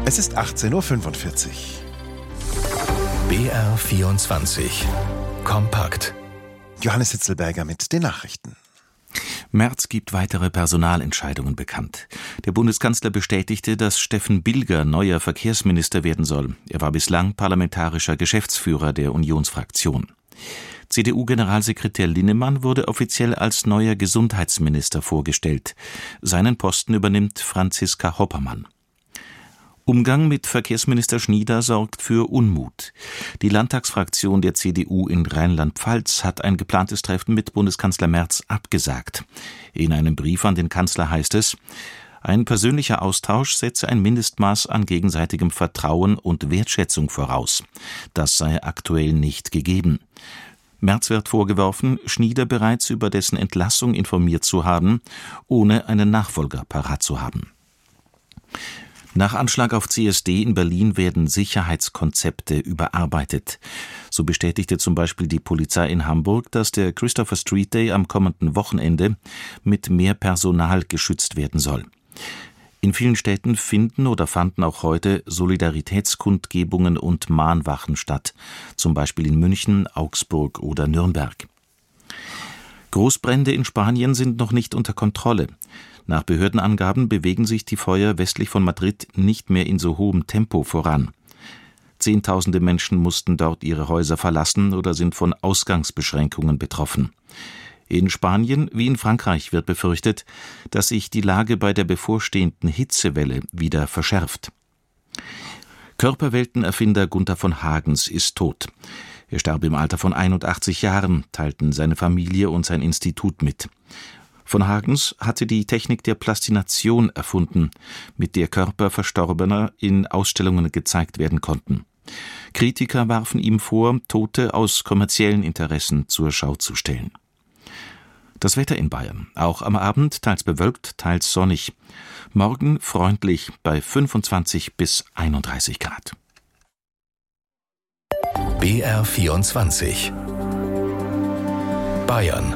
Es ist 18.45 Uhr. BR24 Kompakt. Johannes Hitzelberger mit den Nachrichten. Merz gibt weitere Personalentscheidungen bekannt. Der Bundeskanzler bestätigte, dass Steffen Bilger neuer Verkehrsminister werden soll. Er war bislang parlamentarischer Geschäftsführer der Unionsfraktion. CDU-Generalsekretär Linnemann wurde offiziell als neuer Gesundheitsminister vorgestellt. Seinen Posten übernimmt Franziska Hoppermann. Umgang mit Verkehrsminister Schnieder sorgt für Unmut. Die Landtagsfraktion der CDU in Rheinland-Pfalz hat ein geplantes Treffen mit Bundeskanzler Merz abgesagt. In einem Brief an den Kanzler heißt es: Ein persönlicher Austausch setze ein Mindestmaß an gegenseitigem Vertrauen und Wertschätzung voraus. Das sei aktuell nicht gegeben. Merz wird vorgeworfen, Schnieder bereits über dessen Entlassung informiert zu haben, ohne einen Nachfolger parat zu haben. Nach Anschlag auf CSD in Berlin werden Sicherheitskonzepte überarbeitet. So bestätigte zum Beispiel die Polizei in Hamburg, dass der Christopher Street Day am kommenden Wochenende mit mehr Personal geschützt werden soll. In vielen Städten finden oder fanden auch heute Solidaritätskundgebungen und Mahnwachen statt, zum Beispiel in München, Augsburg oder Nürnberg. Großbrände in Spanien sind noch nicht unter Kontrolle. Nach Behördenangaben bewegen sich die Feuer westlich von Madrid nicht mehr in so hohem Tempo voran. Zehntausende Menschen mussten dort ihre Häuser verlassen oder sind von Ausgangsbeschränkungen betroffen. In Spanien wie in Frankreich wird befürchtet, dass sich die Lage bei der bevorstehenden Hitzewelle wieder verschärft. Körperweltenerfinder Gunther von Hagens ist tot. Er starb im Alter von 81 Jahren, teilten seine Familie und sein Institut mit. Von Hagens hatte die Technik der Plastination erfunden, mit der Körper Verstorbener in Ausstellungen gezeigt werden konnten. Kritiker warfen ihm vor, Tote aus kommerziellen Interessen zur Schau zu stellen. Das Wetter in Bayern. Auch am Abend teils bewölkt, teils sonnig. Morgen freundlich bei 25 bis 31 Grad. BR24 Bayern.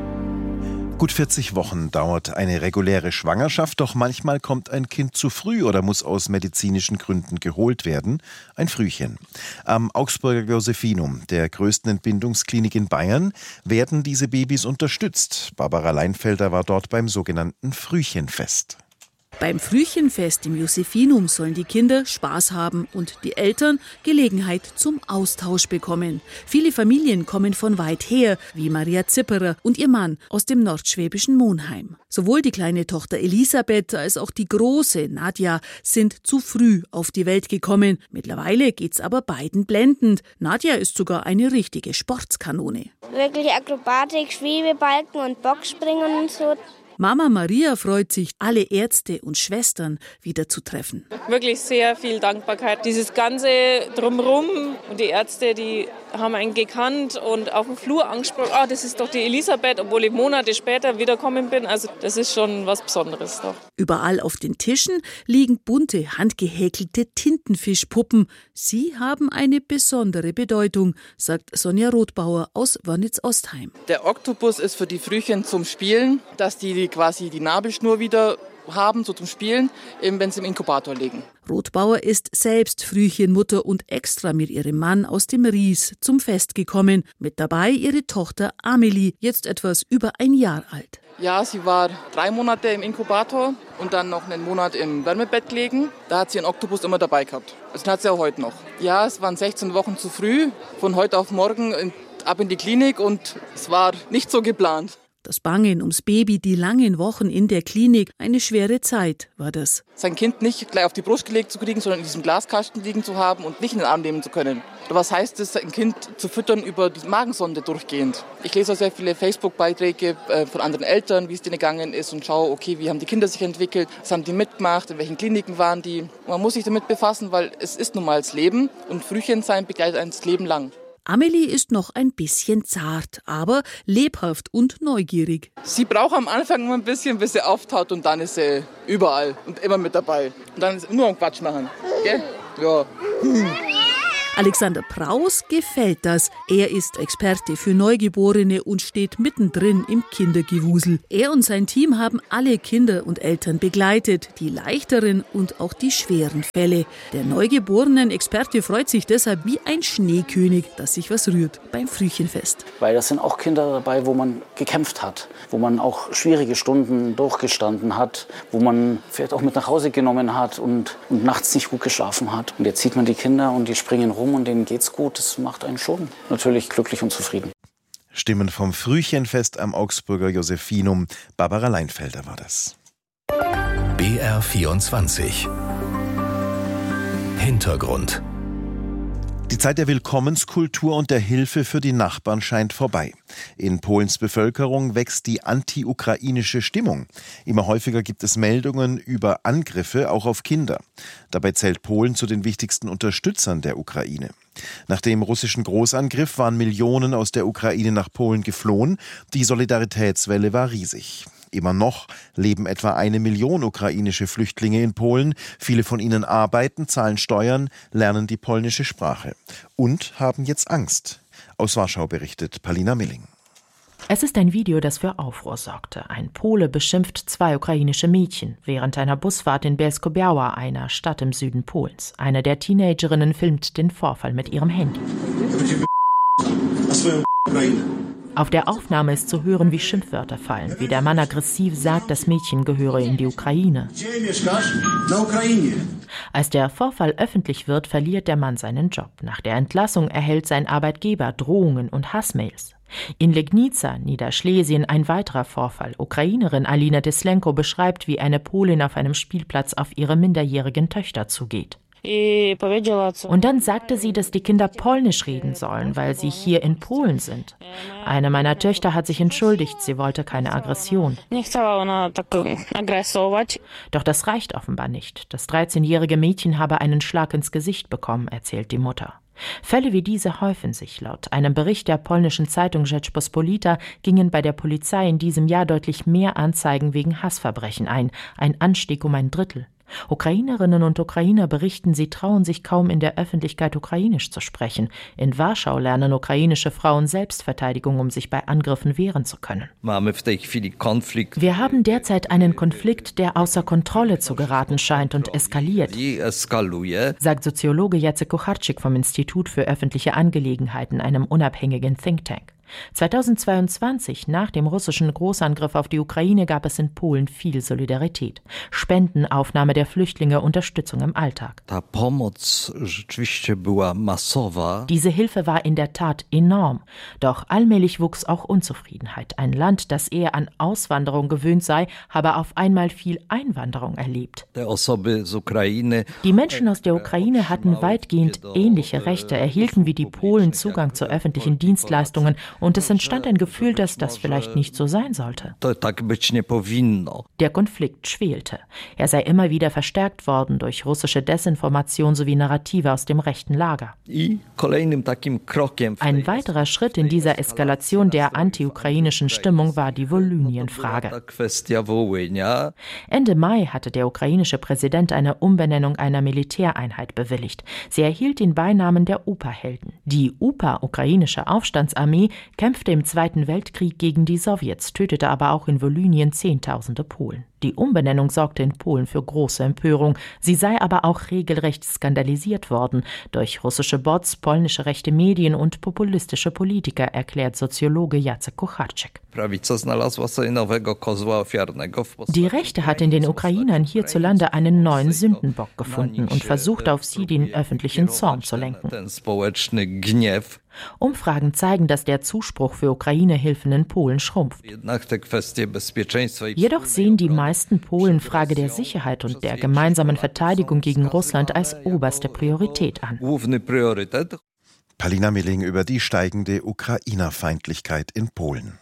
Gut 40 Wochen dauert eine reguläre Schwangerschaft, doch manchmal kommt ein Kind zu früh oder muss aus medizinischen Gründen geholt werden. Ein Frühchen. Am Augsburger Josephinum, der größten Entbindungsklinik in Bayern, werden diese Babys unterstützt. Barbara Leinfelder war dort beim sogenannten Frühchenfest. Beim Frühchenfest im Josephinum sollen die Kinder Spaß haben und die Eltern Gelegenheit zum Austausch bekommen. Viele Familien kommen von weit her, wie Maria Zipperer und ihr Mann aus dem nordschwäbischen Monheim. Sowohl die kleine Tochter Elisabeth als auch die große Nadja sind zu früh auf die Welt gekommen. Mittlerweile geht's aber beiden blendend. Nadja ist sogar eine richtige Sportskanone. Wirklich Akrobatik, Schwebebalken und Boxspringen und so. Mama Maria freut sich, alle Ärzte und Schwestern wieder zu treffen. Wirklich sehr viel Dankbarkeit. Dieses Ganze drumherum und die Ärzte, die haben einen gekannt und auf dem Flur angesprochen, das ist doch die Elisabeth, obwohl ich Monate später wiederkommen bin. Also das ist schon was Besonderes doch. Überall auf den Tischen liegen bunte, handgehäkelte Tintenfischpuppen. Sie haben eine besondere Bedeutung, sagt Sonja Rothbauer aus Wörnitz-Ostheim. Der Oktopus ist für die Frühchen zum Spielen, dass die quasi die Nabelschnur wieder haben, so zum Spielen, eben wenn sie im Inkubator liegen. Rothbauer ist selbst Frühchenmutter und extra mit ihrem Mann aus dem Ries zum Fest gekommen. Mit dabei ihre Tochter Amelie, jetzt etwas über ein Jahr alt. Ja, sie war 3 Monate im Inkubator und dann noch einen Monat im Wärmebett gelegen. Da hat sie einen Oktopus immer dabei gehabt. Das hat sie auch heute noch. Ja, es waren 16 Wochen zu früh, von heute auf morgen ab in die Klinik und es war nicht so geplant. Das Bangen ums Baby, die langen Wochen in der Klinik, eine schwere Zeit war das. Sein Kind nicht gleich auf die Brust gelegt zu kriegen, sondern in diesem Glaskasten liegen zu haben und nicht in den Arm nehmen zu können. Was heißt es, ein Kind zu füttern über die Magensonde durchgehend? Ich lese auch sehr viele Facebook-Beiträge von anderen Eltern, wie es denen gegangen ist und schaue, okay, wie haben die Kinder sich entwickelt, was haben die mitgemacht, in welchen Kliniken waren die. Man muss sich damit befassen, weil es ist nun mal das Leben und Frühchen sein begleitet ein das Leben lang. Amelie ist noch ein bisschen zart, aber lebhaft und neugierig. Sie braucht am Anfang immer ein bisschen, bis sie auftaut und dann ist sie überall und immer mit dabei. Und dann ist nur ein Quatsch machen. Gell? Ja. Alexander Praus gefällt das. Er ist Experte für Neugeborene und steht mittendrin im Kindergewusel. Er und sein Team haben alle Kinder und Eltern begleitet, die leichteren und auch die schweren Fälle. Der Neugeborenen-Experte freut sich deshalb wie ein Schneekönig, dass sich was rührt beim Frühchenfest. Weil das sind auch Kinder dabei, wo man gekämpft hat, wo man auch schwierige Stunden durchgestanden hat, wo man vielleicht auch mit nach Hause genommen hat und nachts nicht gut geschlafen hat. Und jetzt sieht man die Kinder und die springen rum und denen geht's gut. Das macht einen schon natürlich glücklich und zufrieden. Stimmen vom Frühchenfest am Augsburger Josephinum. Barbara Leinfelder war das. BR24 Hintergrund. Die Zeit der Willkommenskultur und der Hilfe für die Nachbarn scheint vorbei. In Polens Bevölkerung wächst die anti-ukrainische Stimmung. Immer häufiger gibt es Meldungen über Angriffe auch auf Kinder. Dabei zählt Polen zu den wichtigsten Unterstützern der Ukraine. Nach dem russischen Großangriff waren Millionen aus der Ukraine nach Polen geflohen. Die Solidaritätswelle war riesig. Immer noch leben etwa 1 Million ukrainische Flüchtlinge in Polen. Viele von ihnen arbeiten, zahlen Steuern, lernen die polnische Sprache und haben jetzt Angst. Aus Warschau berichtet Palina Milling. Es ist ein Video, das für Aufruhr sorgte. Ein Pole beschimpft 2 ukrainische Mädchen während einer Busfahrt in Bielsko-Biała, einer Stadt im Süden Polens. Eine der Teenagerinnen filmt den Vorfall mit ihrem Handy. Auf der Aufnahme ist zu hören, wie Schimpfwörter fallen, wie der Mann aggressiv sagt, das Mädchen gehöre in die Ukraine. Als der Vorfall öffentlich wird, verliert der Mann seinen Job. Nach der Entlassung erhält sein Arbeitgeber Drohungen und Hassmails. In Legnica, Niederschlesien, ein weiterer Vorfall. Ukrainerin Alina Teslenko beschreibt, wie eine Polin auf einem Spielplatz auf ihre minderjährigen Töchter zugeht. Und dann sagte sie, dass die Kinder Polnisch reden sollen, weil sie hier in Polen sind. Eine meiner Töchter hat sich entschuldigt, sie wollte keine Aggression. Doch das reicht offenbar nicht. Das 13-jährige Mädchen habe einen Schlag ins Gesicht bekommen, erzählt die Mutter. Fälle wie diese häufen sich. Laut einem Bericht der polnischen Zeitung Rzeczpospolita gingen bei der Polizei in diesem Jahr deutlich mehr Anzeigen wegen Hassverbrechen ein Anstieg um 1/3. Ukrainerinnen und Ukrainer berichten, sie trauen sich kaum in der Öffentlichkeit ukrainisch zu sprechen. In Warschau lernen ukrainische Frauen Selbstverteidigung, um sich bei Angriffen wehren zu können. Wir haben derzeit einen Konflikt, der außer Kontrolle zu geraten scheint und eskaliert, sagt Soziologe Jacek Kucharczyk vom Institut für öffentliche Angelegenheiten, einem unabhängigen Think Tank. 2022, nach dem russischen Großangriff auf die Ukraine, gab es in Polen viel Solidarität. Spenden, Aufnahme der Flüchtlinge, Unterstützung im Alltag. Diese Hilfe war in der Tat enorm. Doch allmählich wuchs auch Unzufriedenheit. Ein Land, das eher an Auswanderung gewöhnt sei, habe auf einmal viel Einwanderung erlebt. Die Menschen aus der Ukraine hatten weitgehend ähnliche Rechte, erhielten wie die Polen Zugang zu öffentlichen Dienstleistungen. Und es entstand ein Gefühl, dass das vielleicht nicht so sein sollte. Der Konflikt schwelte. Er sei immer wieder verstärkt worden durch russische Desinformation sowie Narrative aus dem rechten Lager. Ein weiterer Schritt in dieser Eskalation der anti-ukrainischen Stimmung war die Volynien-Frage. Ende Mai hatte der ukrainische Präsident eine Umbenennung einer Militäreinheit bewilligt. Sie erhielt den Beinamen der UPA-Helden. Die UPA, ukrainische Aufstandsarmee, kämpfte im Zweiten Weltkrieg gegen die Sowjets, tötete aber auch in Volynien Zehntausende Polen. Die Umbenennung sorgte in Polen für große Empörung. Sie sei aber auch regelrecht skandalisiert worden durch russische Bots, polnische rechte Medien und populistische Politiker, erklärt Soziologe Jacek Kucharczyk. Die Rechte hat in den Ukrainern hierzulande einen neuen Sündenbock gefunden und versucht, auf sie den öffentlichen Zorn zu lenken. Umfragen zeigen, dass der Zuspruch für Ukraine-Hilfen in Polen schrumpft. Jedoch sehen die meisten Polen Frage der Sicherheit und der gemeinsamen Verteidigung gegen Russland als oberste Priorität an. Palina Milling über die steigende Ukrainerfeindlichkeit in Polen.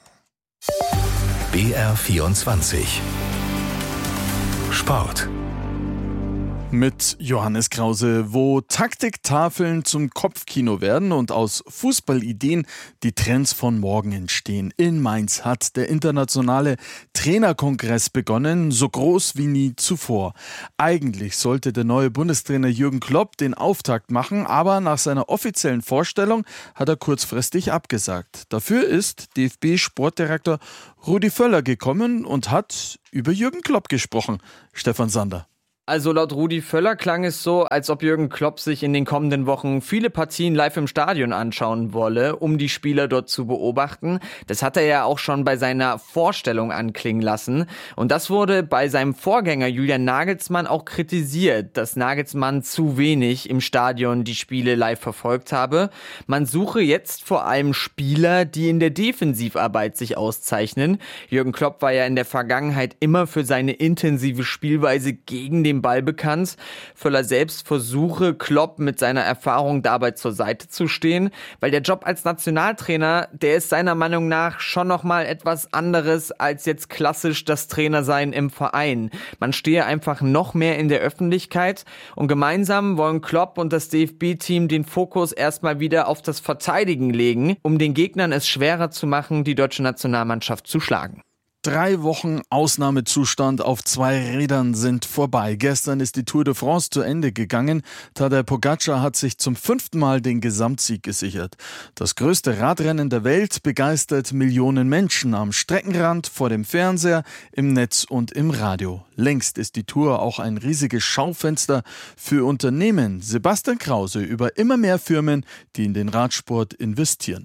BR24 Sport. Mit Johannes Krause, wo Taktiktafeln zum Kopfkino werden und aus Fußballideen die Trends von morgen entstehen. In Mainz hat der internationale Trainerkongress begonnen, so groß wie nie zuvor. Eigentlich sollte der neue Bundestrainer Jürgen Klopp den Auftakt machen, aber nach seiner offiziellen Vorstellung hat er kurzfristig abgesagt. Dafür ist DFB-Sportdirektor Rudi Völler gekommen und hat über Jürgen Klopp gesprochen. Stefan Sander. Also laut Rudi Völler klang es so, als ob Jürgen Klopp sich in den kommenden Wochen viele Partien live im Stadion anschauen wolle, um die Spieler dort zu beobachten. Das hat er ja auch schon bei seiner Vorstellung anklingen lassen. Und das wurde bei seinem Vorgänger Julian Nagelsmann auch kritisiert, dass Nagelsmann zu wenig im Stadion die Spiele live verfolgt habe. Man suche jetzt vor allem Spieler, die in der Defensivarbeit sich auszeichnen. Jürgen Klopp war ja in der Vergangenheit immer für seine intensive Spielweise gegen den Ball bekannt. Völler selbst versuche, Klopp mit seiner Erfahrung dabei zur Seite zu stehen, weil der Job als Nationaltrainer, der ist seiner Meinung nach schon nochmal etwas anderes als jetzt klassisch das Trainersein im Verein. Man stehe einfach noch mehr in der Öffentlichkeit und gemeinsam wollen Klopp und das DFB-Team den Fokus erstmal wieder auf das Verteidigen legen, um den Gegnern es schwerer zu machen, die deutsche Nationalmannschaft zu schlagen. 3 Wochen Ausnahmezustand auf 2 Rädern sind vorbei. Gestern ist die Tour de France zu Ende gegangen. Tadej Pogačar hat sich zum 5. Mal den Gesamtsieg gesichert. Das größte Radrennen der Welt begeistert Millionen Menschen am Streckenrand, vor dem Fernseher, im Netz und im Radio. Längst ist die Tour auch ein riesiges Schaufenster für Unternehmen. Sebastian Krause über immer mehr Firmen, die in den Radsport investieren.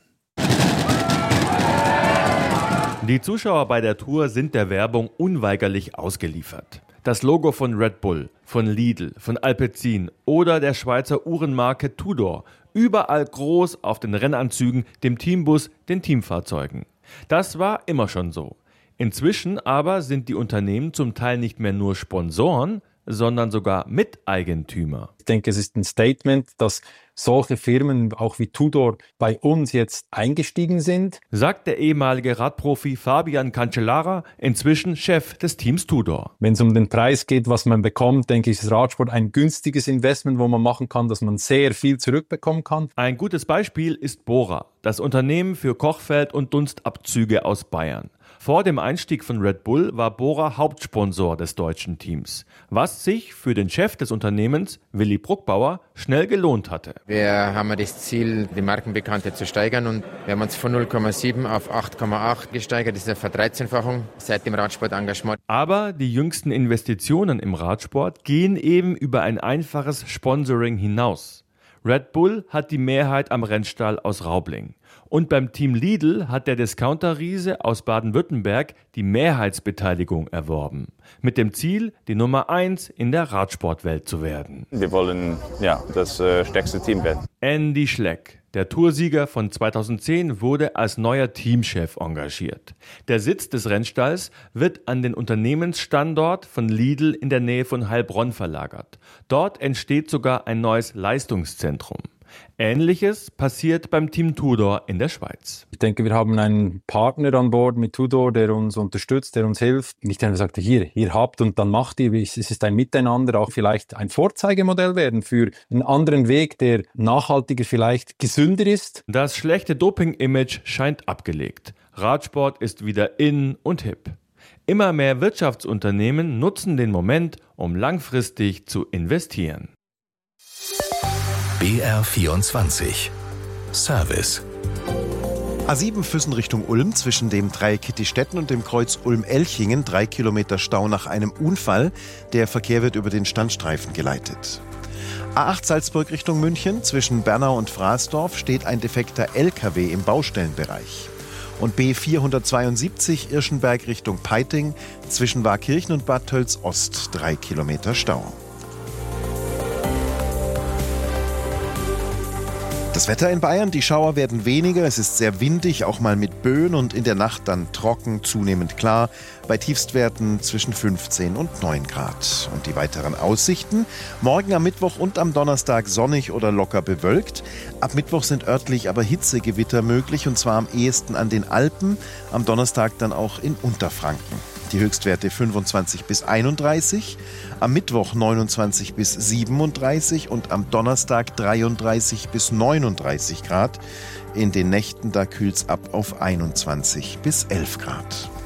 Die Zuschauer bei der Tour sind der Werbung unweigerlich ausgeliefert. Das Logo von Red Bull, von Lidl, von Alpecin oder der Schweizer Uhrenmarke Tudor. Überall groß auf den Rennanzügen, dem Teambus, den Teamfahrzeugen. Das war immer schon so. Inzwischen aber sind die Unternehmen zum Teil nicht mehr nur Sponsoren, sondern sogar Miteigentümer. Ich denke, es ist ein Statement, dass solche Firmen auch wie Tudor bei uns jetzt eingestiegen sind. Sagt der ehemalige Radprofi Fabian Cancellara, inzwischen Chef des Teams Tudor. Wenn es um den Preis geht, was man bekommt, denke ich, ist Radsport ein günstiges Investment, wo man machen kann, dass man sehr viel zurückbekommen kann. Ein gutes Beispiel ist Bora, das Unternehmen für Kochfeld- und Dunstabzüge aus Bayern. Vor dem Einstieg von Red Bull war Bora Hauptsponsor des deutschen Teams, was sich für den Chef des Unternehmens, Willi Bruckbauer, schnell gelohnt hatte. Wir haben das Ziel, die Markenbekanntheit zu steigern, und wir haben uns von 0,7 auf 8,8 gesteigert. Das ist eine Verdreizehnfachung seit dem Radsportengagement. Aber die jüngsten Investitionen im Radsport gehen eben über ein einfaches Sponsoring hinaus. Red Bull hat die Mehrheit am Rennstall aus Raubling. Und beim Team Lidl hat der Discounter-Riese aus Baden-Württemberg die Mehrheitsbeteiligung erworben. Mit dem Ziel, die Nummer 1 in der Radsportwelt zu werden. Wir wollen das stärkste Team werden. Andy Schleck, der Toursieger von 2010, wurde als neuer Teamchef engagiert. Der Sitz des Rennstalls wird an den Unternehmensstandort von Lidl in der Nähe von Heilbronn verlagert. Dort entsteht sogar ein neues Leistungszentrum. Ähnliches passiert beim Team Tudor in der Schweiz. Ich denke, wir haben einen Partner an Bord mit Tudor, der uns unterstützt, der uns hilft. Nicht einfach sagt, hier habt und dann macht ihr. Es ist ein Miteinander, auch vielleicht ein Vorzeigemodell werden für einen anderen Weg, der nachhaltiger, vielleicht gesünder ist. Das schlechte Doping-Image scheint abgelegt. Radsport ist wieder in und hip. Immer mehr Wirtschaftsunternehmen nutzen den Moment, um langfristig zu investieren. BR24 Service. A7 Füssen Richtung Ulm zwischen dem Dreieck Kittistetten und dem Kreuz Ulm-Elchingen, 3 Kilometer Stau nach einem Unfall. Der Verkehr wird über den Standstreifen geleitet. A8 Salzburg Richtung München zwischen Bernau und Fraßdorf steht ein defekter LKW im Baustellenbereich. Und B472 Irschenberg Richtung Peiting zwischen Waakirchen und Bad Tölz-Ost, 3 Kilometer Stau. Das Wetter in Bayern, die Schauer werden weniger, es ist sehr windig, auch mal mit Böen, und in der Nacht dann trocken, zunehmend klar, bei Tiefstwerten zwischen 15 und 9 Grad. Und die weiteren Aussichten: morgen am Mittwoch und am Donnerstag sonnig oder locker bewölkt. Ab Mittwoch sind örtlich aber Hitzegewitter möglich, und zwar am ehesten an den Alpen, am Donnerstag dann auch in Unterfranken. Die Höchstwerte 25 bis 31, am Mittwoch 29 bis 37 und am Donnerstag 33 bis 39 Grad. In den Nächten, da kühlt's ab auf 21 bis 11 Grad.